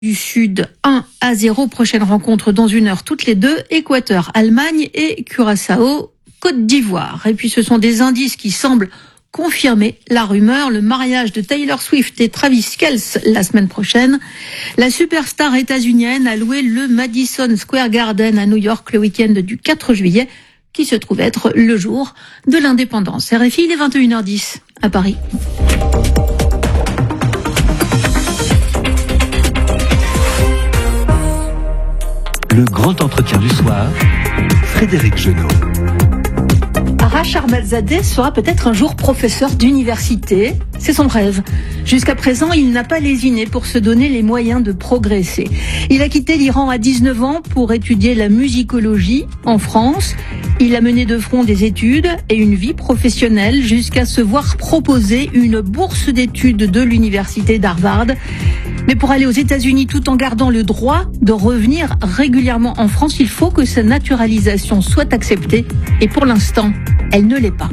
Du Sud 1-0, prochaine rencontre dans 1 heure toutes les deux, Équateur, Allemagne et Curaçao, Côte d'Ivoire. Et puis ce sont des indices qui semblent confirmer la rumeur, le mariage de Taylor Swift et Travis Kelce la semaine prochaine. La superstar états-unienne a loué le Madison Square Garden à New York le week-end du 4 juillet, qui se trouve être le jour de l'indépendance. RFI, il est 21h10 à Paris. Le grand entretien du soir, Frédéric Genot. Arash Ahmadzadeh sera peut-être un jour professeur d'université. C'est son rêve. Jusqu'à présent, il n'a pas lésiné pour se donner les moyens de progresser. Il a quitté l'Iran à 19 ans pour étudier la musicologie en France. Il a mené de front des études et une vie professionnelle jusqu'à se voir proposer une bourse d'études de l'université d'Harvard. Mais pour aller aux États-Unis tout en gardant le droit de revenir régulièrement en France, il faut que sa naturalisation soit acceptée. Et pour l'instant, elle ne l'est pas.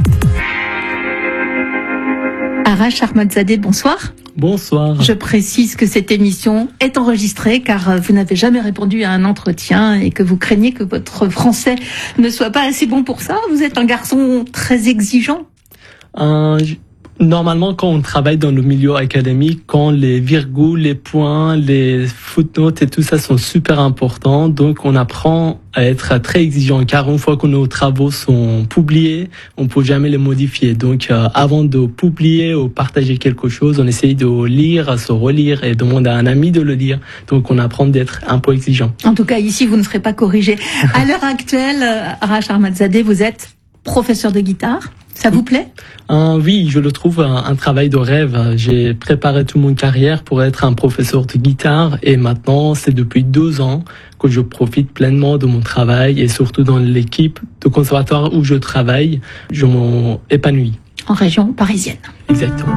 Arash Ahmadzadeh, bonsoir. Bonsoir. Je précise que cette émission est enregistrée car vous n'avez jamais répondu à un entretien et que vous craignez que votre français ne soit pas assez bon pour ça. Vous êtes un garçon très exigeant. Normalement, quand on travaille dans le milieu académique, quand les virgules, les points, les footnotes et tout ça sont super importants, donc on apprend à être très exigeant, car une fois que nos travaux sont publiés, on peut jamais les modifier. Donc, avant de publier ou partager quelque chose, on essaye de lire, se relire et demander à un ami de le lire. Donc, on apprend d'être un peu exigeant. En tout cas, ici, vous ne serez pas corrigé. À l'heure actuelle, Arash Ahmadzadeh, vous êtes professeur de guitare. Ça vous plaît ? Oui, je le trouve un travail de rêve. J'ai préparé toute mon carrière pour être un professeur de guitare et maintenant, c'est depuis 2 ans que je profite pleinement de mon travail et surtout dans l'équipe de conservatoire où je travaille, je m'épanouis. En région parisienne. Exactement.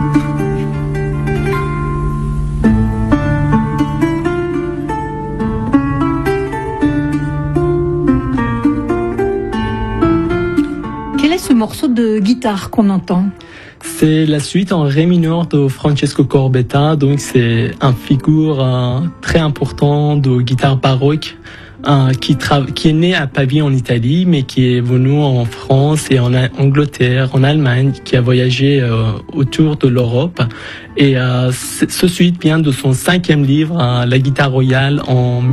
Quel est ce morceau de guitare qu'on entend ? C'est la suite en ré mineur de Francesco Corbetta, donc c'est un figure très important de guitare baroque qui est né à Pavie en Italie, mais qui est venu en France et en Angleterre, en Allemagne, qui a voyagé autour de l'Europe. Et ce suite vient de son 5e livre, La guitare royale, en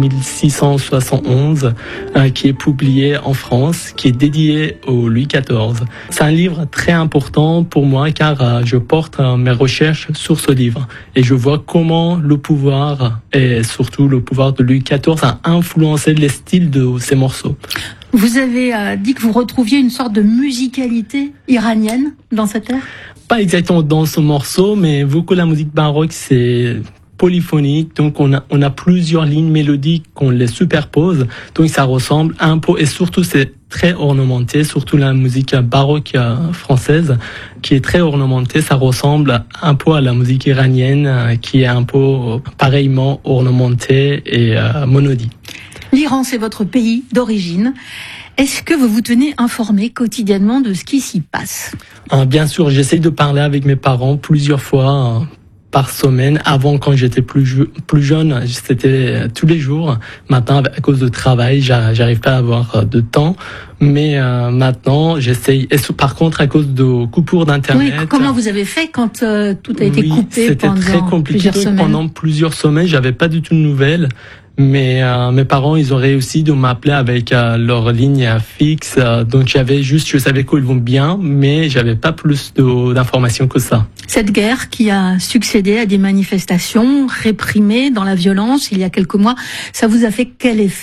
1671, qui est publié en France, qui est dédié au Louis XIV. C'est un livre très important pour moi, car je porte mes recherches sur ce livre. Et je vois comment le pouvoir, et surtout le pouvoir de Louis XIV, a influencé les styles de ces morceaux. Vous avez dit que vous retrouviez une sorte de musicalité iranienne dans cette ère ? Pas exactement dans ce morceau, mais vu que la musique baroque c'est polyphonique, donc on a plusieurs lignes mélodiques qu'on les superpose, donc ça ressemble un peu, et surtout c'est très ornementé, surtout la musique baroque française qui est très ornementée, ça ressemble un peu à la musique iranienne qui est un peu pareillement ornementée et monodique. L'Iran, c'est votre pays d'origine. Est-ce que vous vous tenez informé quotidiennement de ce qui s'y passe ? Bien sûr, j'essaye de parler avec mes parents plusieurs fois par semaine. Avant, quand j'étais plus jeune, c'était tous les jours. Maintenant, à cause de travail, j'arrive pas à avoir de temps. Mais maintenant, j'essaye. Et par contre, à cause de coupures d'internet. Oui, comment vous avez fait quand tout a été coupé pendant très compliqué. plusieurs semaines ? Pendant plusieurs semaines, j'avais pas du tout de nouvelles. Mais mes parents, ils ont réussi de m'appeler avec leur ligne fixe. Donc je savais qu'ils vont bien, mais j'avais pas plus d'informations que ça. Cette guerre qui a succédé à des manifestations réprimées dans la violence il y a quelques mois, ça vous a fait quel effet ?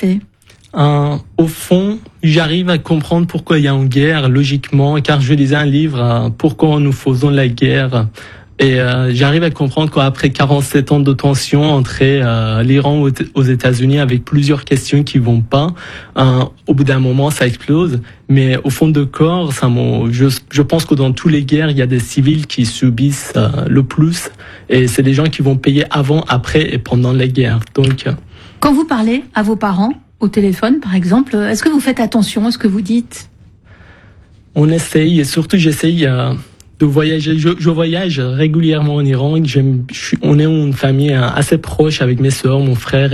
Au fond, j'arrive à comprendre pourquoi il y a une guerre, logiquement, car je lisais un livre, Pourquoi nous faisons la guerre. Et j'arrive à comprendre qu'après 47 ans de tension entre l'Iran aux États-Unis, avec plusieurs questions qui vont pas, au bout d'un moment ça explose. Mais au fond de corps, je pense que dans toutes les guerres, il y a des civils qui subissent le plus, et c'est des gens qui vont payer avant, après et pendant les guerres. Donc, quand vous parlez à vos parents au téléphone, par exemple, est-ce que vous faites attention à ce que vous dites ? On essaye, et surtout j'essaye de voyager. Je voyage régulièrement en Iran. On est une famille assez proche avec mes sœurs, mon frère